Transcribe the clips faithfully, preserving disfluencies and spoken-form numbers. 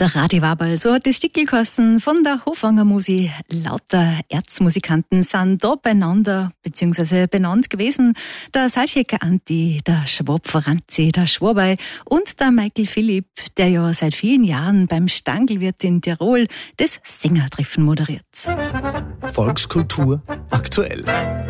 Der Radiwabel, so hat das Stickel geheißen von der Hofanger Musi. Lauter Erzmusikanten sind da beieinander, beziehungsweise benannt gewesen. Der Salzhecker Anti, der Schwab Franzi, der Schwabei und der Michael Philipp, der ja seit vielen Jahren beim Stangelwirt in Tirol das Sängertreffen moderiert. Volkskultur aktuell.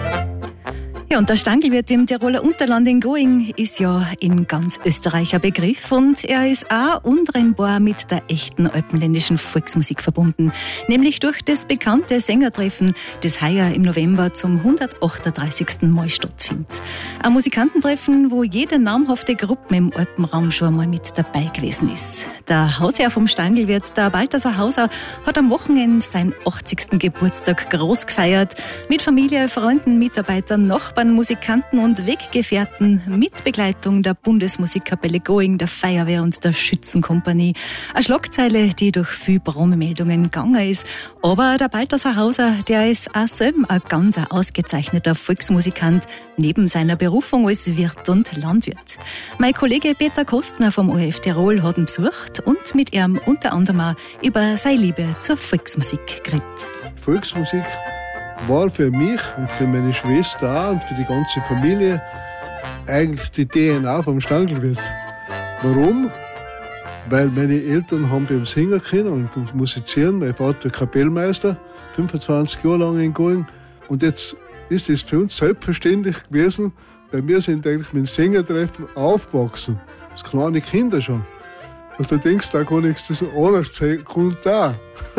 Ja, und der Stangelwirt im Tiroler Unterland in Going ist ja in ganz Österreich ein Begriff und er ist auch untrennbar mit der echten alpenländischen Volksmusik verbunden, nämlich durch das bekannte Sängertreffen, das heuer im November zum hundertachtunddreißigsten Mal stattfindet. Ein Musikantentreffen, wo jede namhafte Gruppe im Alpenraum schon einmal mit dabei gewesen ist. Der Hausherr vom Stangelwirt, der Balthasar Hauser, hat am Wochenende seinen achtzigsten Geburtstag groß gefeiert, mit Familie, Freunden, Mitarbeitern, Nachbarn, Musikanten und Weggefährten mit Begleitung der Bundesmusikkapelle Going, der Feuerwehr und der Schützenkompanie. Eine Schlagzeile, die durch viele Promi-Meldungen gegangen ist. Aber der Balthasar Hauser, der ist auch selbst ein ganz ausgezeichneter Volksmusikant, neben seiner Berufung als Wirt und Landwirt. Mein Kollege Peter Kostner vom O R F Tirol hat ihn besucht und mit ihm unter anderem auch über seine Liebe zur Volksmusik geredet. Volksmusik war für mich und für meine Schwester auch und für die ganze Familie eigentlich die D N A vom Stangelwirt. Warum? Weil meine Eltern haben beim Singen können und musizieren. Mein Vater Kapellmeister, fünfundzwanzig Jahre lang in Going. Und jetzt ist es für uns selbstverständlich gewesen, weil wir sind eigentlich mit dem Sängertreffen aufgewachsen. Als kleine Kinder schon. Also du denkst, da kann nichts das anders sein, kommt da.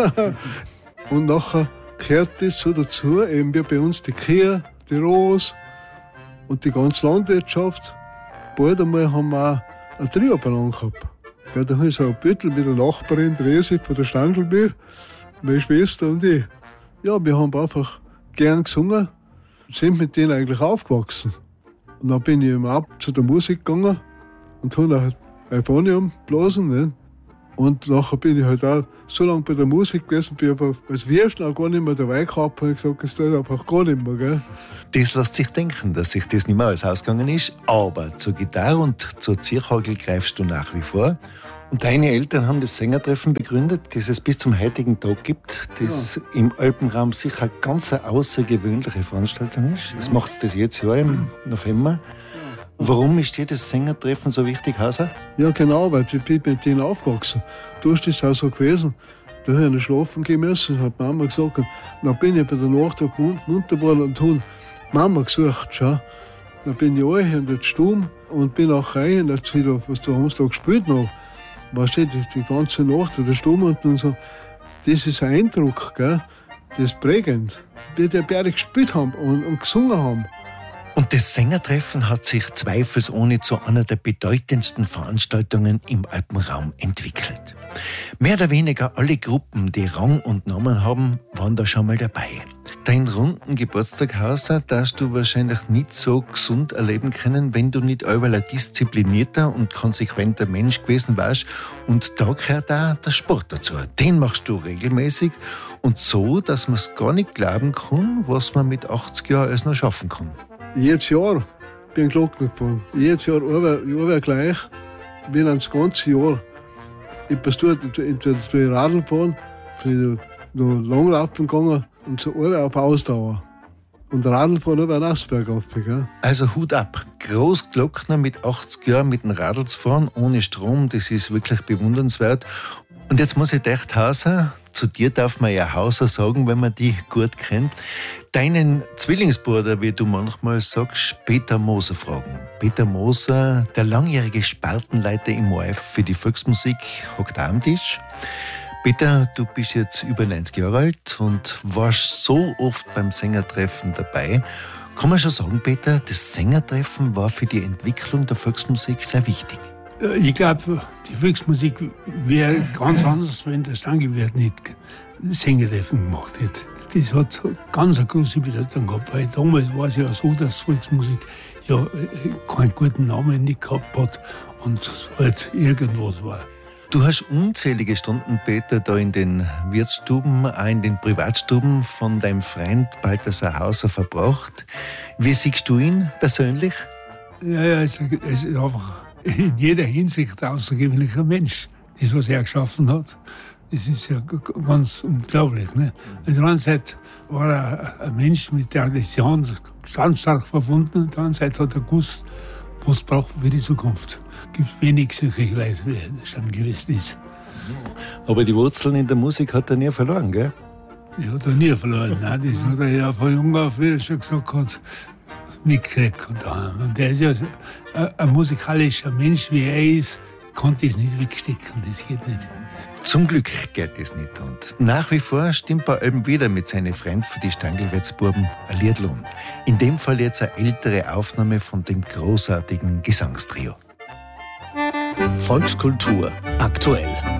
Und nachher gehört das so dazu, eben wie bei uns die Kühe, die Rose und die ganze Landwirtschaft. Bald einmal haben wir auch ein Trio-Ballon gehabt. Ja, da habe ich so ein Büttel mit der Nachbarin, die Resi von der Stangelbüh, meine Schwester und ich. Ja, wir haben einfach gern gesungen und sind mit denen eigentlich aufgewachsen. Und dann bin ich eben ab zu der Musik gegangen und habe ein Euphonium geblasen. Ne? Und nachher bin ich halt auch so lange bei der Musik gewesen, bin ich als Wirschler auch gar nicht mehr dabei gehabt und gesagt, es tut einfach gar nicht mehr. Gell? Das lässt sich denken, dass sich das nicht mehr alles ausgegangen ist, aber zur Gitarre und zur Zierhagel greifst du nach wie vor. Und deine Eltern haben das Sängertreffen begründet, das es bis zum heutigen Tag gibt, das ja. im Alpenraum sicher eine ganz außergewöhnliche Veranstaltung ist. Es macht das jetzt Jahr im November. Warum ist dir das Sängertreffen so wichtig, Hauser? Ja, genau, weil ich bin mit denen aufgewachsen. Du hast das auch so gewesen. Da habe ich nicht schlafen gehen müssen, hat Mama gesagt. Und dann bin ich bei der Nacht munter geworden und habe Mama gesucht. Schau. Dann bin ich rein in den Sturm und bin auch rein und jetzt wieder, was da haben sie da gespielt noch. Weißt du, die, die ganze Nacht, der Sturm und so. Das ist ein Eindruck, gell? Das ist prägend. Wie die beide gespielt haben und, und gesungen haben. Und das Sängertreffen hat sich zweifelsohne zu einer der bedeutendsten Veranstaltungen im Alpenraum entwickelt. Mehr oder weniger alle Gruppen, die Rang und Namen haben, waren da schon mal dabei. Deinen runden Geburtstag, Hauser, darfst du wahrscheinlich nicht so gesund erleben können, wenn du nicht allweil ein disziplinierter und konsequenter Mensch gewesen warst. Und da gehört auch der Sport dazu. Den machst du regelmäßig und so, dass man es gar nicht glauben kann, was man mit achtzig Jahren alles noch schaffen kann. Jedes Jahr bin ich Glockner gefahren. Jedes Jahr arbeite ich gleich. Ich bin das ganze Jahr. Etwas tue, entweder tue ich Radl fahren, bin ich noch Langlaufen gegangen und so alle auf Ausdauer. Und Radl fahren habe ich auch Nassberg auf. Gell? Also Hut ab. Großglockner mit achtzig Jahren mit dem Radl zu fahren, ohne Strom, das ist wirklich bewundernswert. Und jetzt muss ich echt, Hauser, zu dir darf man ja Hauser sagen, wenn man die gut kennt, deinen Zwillingsbruder, wie du manchmal sagst, Peter Moser fragen. Peter Moser, der langjährige Spartenleiter im O R F für die Volksmusik, hockt auch am Tisch. Peter, du bist jetzt über neunzig Jahre alt und warst so oft beim Sängertreffen dabei. Kann man schon sagen, Peter, das Sängertreffen war für die Entwicklung der Volksmusik sehr wichtig? Ich glaube, die Volksmusik wäre ganz anders, wenn der Stangelwirt nicht Sängertreffen gemacht hätte. Das hat ganz eine große Bedeutung gehabt, weil damals war es ja so, dass Volksmusik ja keinen guten Namen nicht gehabt hat und halt irgendwas war. Du hast unzählige Stunden, Peter, da in den Wirtsstuben, auch in den Privatstuben von deinem Freund Balthasar Hauser verbracht. Wie siehst du ihn persönlich? Ja, ja, es ist einfach in jeder Hinsicht ein außergewöhnlicher Mensch. das, was er geschaffen hat. Das ist ja ganz unglaublich. Ne? Auf der einen Seite war er ein Mensch mit Tradition ganz stark verbunden, auf der anderen Seite hat er gewusst, was braucht für die Zukunft. Es gibt wenig solche Leute, wie er schon gewesen ist. Aber die Wurzeln in der Musik hat er nie verloren, gell? Die hat er nie verloren. Nein, das hat er ja von jung auf, wie er schon gesagt hat, mitgekriegt. Und er ist ja ein musikalischer Mensch, wie er ist, konnte es nicht wegstecken, das geht nicht. Zum Glück geht es nicht. Und nach wie vor stimmt er eben wieder mit seinen Freunden für die Stangelwärtsbuben ein Liedl an. In dem Fall jetzt eine ältere Aufnahme von dem großartigen Gesangstrio. Volkskultur aktuell.